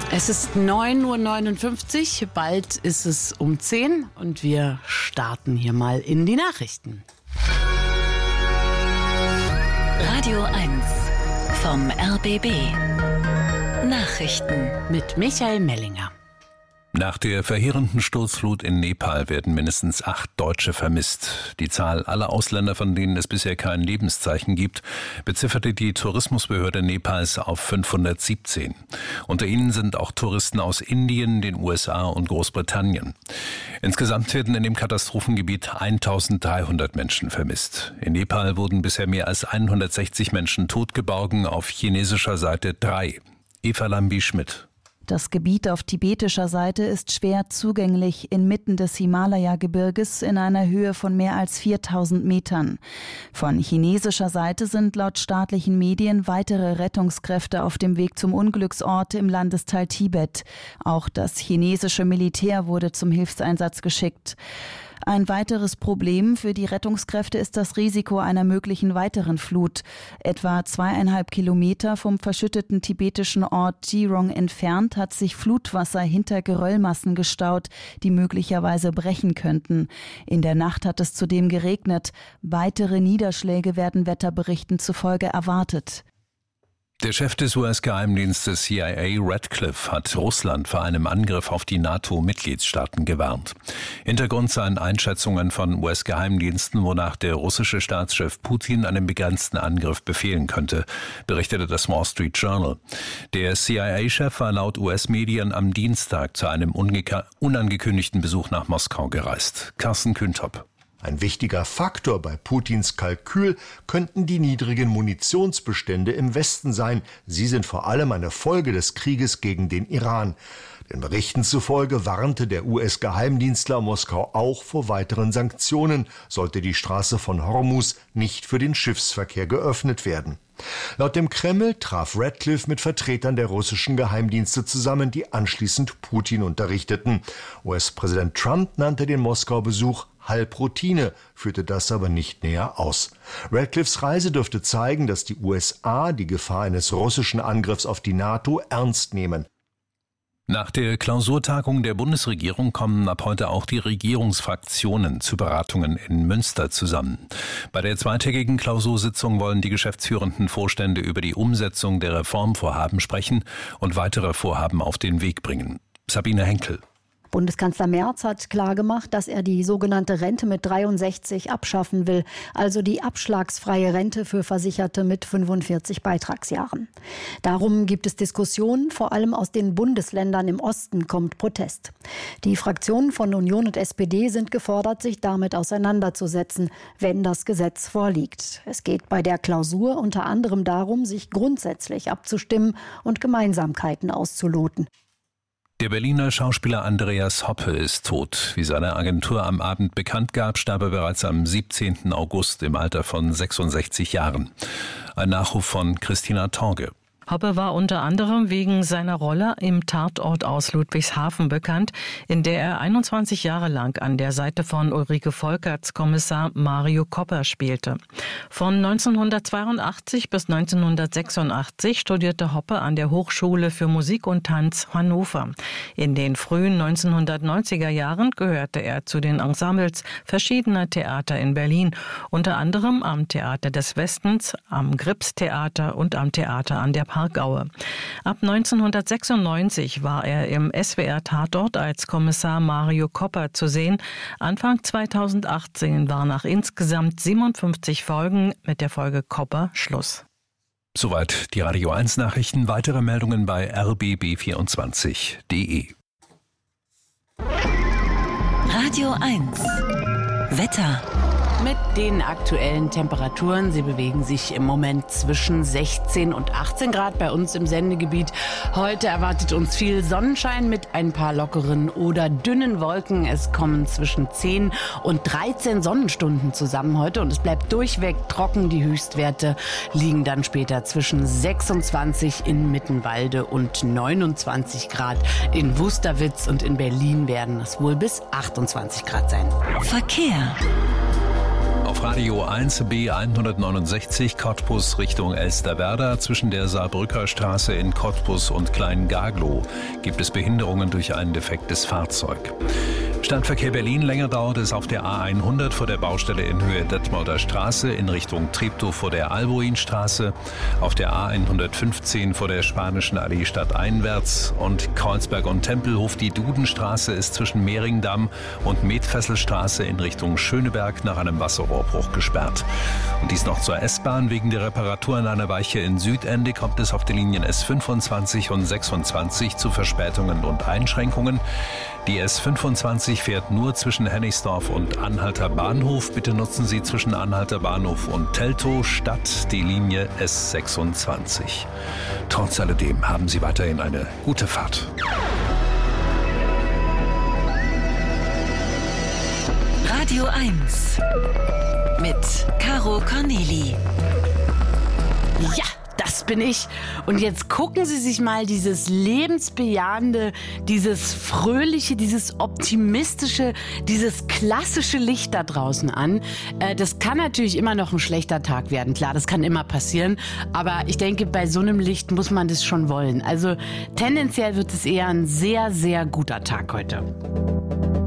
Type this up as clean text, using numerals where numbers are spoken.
Es ist 9:59 Uhr, bald ist es um 10 und wir starten hier mal in die Nachrichten. Radio 1 vom RBB. Nachrichten Mit Michael Mellinger. Nach der verheerenden Sturzflut in Nepal werden mindestens 8 Deutsche vermisst. Die Zahl aller Ausländer, von denen es bisher kein Lebenszeichen gibt, bezifferte die Tourismusbehörde Nepals auf 517. Unter ihnen sind auch Touristen aus Indien, den USA und Großbritannien. Insgesamt werden in dem Katastrophengebiet 1300 Menschen vermisst. In Nepal wurden bisher mehr als 160 Menschen totgeborgen, auf chinesischer Seite 3. Eva Lambi-Schmidt. Das Gebiet auf tibetischer Seite ist schwer zugänglich inmitten des Himalaya-Gebirges in einer Höhe von mehr als 4000 Metern. Von chinesischer Seite sind laut staatlichen Medien weitere Rettungskräfte auf dem Weg zum Unglücksort im Landesteil Tibet. Auch das chinesische Militär wurde zum Hilfseinsatz geschickt. Ein weiteres Problem für die Rettungskräfte ist das Risiko einer möglichen weiteren Flut. Etwa 2,5 Kilometer vom verschütteten tibetischen Ort Jirong entfernt hat sich Flutwasser hinter Geröllmassen gestaut, die möglicherweise brechen könnten. In der Nacht hat es zudem geregnet. Weitere Niederschläge werden Wetterberichten zufolge erwartet. Der Chef des US-Geheimdienstes CIA, Ratcliffe, hat Russland vor einem Angriff auf die NATO-Mitgliedstaaten gewarnt. Hintergrund seien Einschätzungen von US-Geheimdiensten, wonach der russische Staatschef Putin einen begrenzten Angriff befehlen könnte, berichtete das Wall Street Journal. Der CIA-Chef war laut US-Medien am Dienstag zu einem unangekündigten Besuch nach Moskau gereist. Carsten Kühntop. Ein wichtiger Faktor bei Putins Kalkül könnten die niedrigen Munitionsbestände im Westen sein. Sie sind vor allem eine Folge des Krieges gegen den Iran. Den Berichten zufolge warnte der US-Geheimdienstler Moskau auch vor weiteren Sanktionen, sollte die Straße von Hormuz nicht für den Schiffsverkehr geöffnet werden. Laut dem Kreml traf Ratcliffe mit Vertretern der russischen Geheimdienste zusammen, die anschließend Putin unterrichteten. US-Präsident Trump nannte den Moskau-Besuch Halbroutine, führte das aber nicht näher aus. Ratcliffes Reise dürfte zeigen, dass die USA die Gefahr eines russischen Angriffs auf die NATO ernst nehmen. Nach der Klausurtagung der Bundesregierung kommen ab heute auch die Regierungsfraktionen zu Beratungen in Münster zusammen. Bei der zweitägigen Klausursitzung wollen die geschäftsführenden Vorstände über die Umsetzung der Reformvorhaben sprechen und weitere Vorhaben auf den Weg bringen. Sabine Henkel. Bundeskanzler Merz hat klargemacht, dass er die sogenannte Rente mit 63 abschaffen will, also die abschlagsfreie Rente für Versicherte mit 45 Beitragsjahren. Darum gibt es Diskussionen, vor allem aus den Bundesländern im Osten kommt Protest. Die Fraktionen von Union und SPD sind gefordert, sich damit auseinanderzusetzen, wenn das Gesetz vorliegt. Es geht bei der Klausur unter anderem darum, sich grundsätzlich abzustimmen und Gemeinsamkeiten auszuloten. Der Berliner Schauspieler Andreas Hoppe ist tot. Wie seine Agentur am Abend bekannt gab, starb er bereits am 17. August im Alter von 66 Jahren. Ein Nachruf von Christina Torge. Hoppe war unter anderem wegen seiner Rolle im Tatort aus Ludwigshafen bekannt, in der er 21 Jahre lang an der Seite von Ulrike Volkerts Kommissar Mario Kopper spielte. Von 1982 bis 1986 studierte Hoppe an der Hochschule für Musik und Tanz Hannover. In den frühen 1990er Jahren gehörte er zu den Ensembles verschiedener Theater in Berlin, unter anderem am Theater des Westens, am Gripstheater und am Theater an der Parkaue. Ab 1996 war er im SWR-Tatort als Kommissar Mario Kopper zu sehen. Anfang 2018 war nach insgesamt 57 Folgen mit der Folge Kopper Schluss. Soweit die Radio 1 Nachrichten. Weitere Meldungen bei rbb24.de. Radio 1 Wetter. Mit den aktuellen Temperaturen. Sie bewegen sich im Moment zwischen 16 und 18 Grad bei uns im Sendegebiet. Heute erwartet uns viel Sonnenschein mit ein paar lockeren oder dünnen Wolken. Es kommen zwischen 10 und 13 Sonnenstunden zusammen heute und es bleibt durchweg trocken. Die Höchstwerte liegen dann später zwischen 26 in Mittenwalde und 29 Grad. In Wusterwitz und in Berlin werden es wohl bis 28 Grad sein. Verkehr. Auf Radio 1 B169 Cottbus Richtung Elsterwerda zwischen der Saarbrücker Straße in Cottbus und Klein-Gaglow gibt es Behinderungen durch ein defektes Fahrzeug. Stadtverkehr Berlin, länger dauert es auf der A100 vor der Baustelle in Höhe Detmolder Straße in Richtung Treptow vor der Albuinstraße, auf der A115 vor der Spanischen Allee stadteinwärts und Kreuzberg und Tempelhof. Die Dudenstraße ist zwischen Mehringdamm und Metfesselstraße in Richtung Schöneberg nach einem Wasserrohrbruch gesperrt. Und dies noch zur S-Bahn. Wegen der Reparatur an einer Weiche in Südende kommt es auf den Linien S25 und 26 zu Verspätungen und Einschränkungen. Die S25 fährt nur zwischen Hennigsdorf und Anhalter Bahnhof. Bitte nutzen Sie zwischen Anhalter Bahnhof und Teltow statt die Linie S26. Trotz alledem haben Sie weiterhin eine gute Fahrt. Radio 1 mit Caro Corneli. Ja, das bin ich. Und jetzt gucken Sie sich mal dieses lebensbejahende, dieses fröhliche, dieses optimistische, dieses klassische Licht da draußen an. Das kann natürlich immer noch ein schlechter Tag werden. Klar, das kann immer passieren. Aber ich denke, bei so einem Licht muss man das schon wollen. Also tendenziell wird es eher ein sehr, sehr guter Tag heute.